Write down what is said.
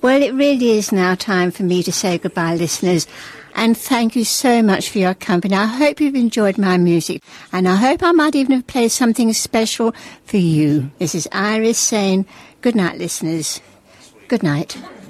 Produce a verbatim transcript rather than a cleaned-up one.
Well, it really is now time for me to say goodbye, listeners. And thank you so much for your company. I hope you've enjoyed my music. And I hope I might even have played something special for you. This is Iris saying good night, listeners. Good night.